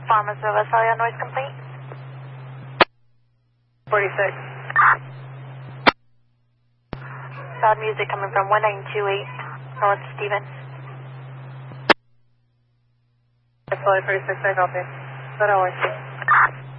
Farmersville, Visalia, noise complaint. 46. Loud music coming from 1928 North Stevens. Visalia 46, I copy. That always.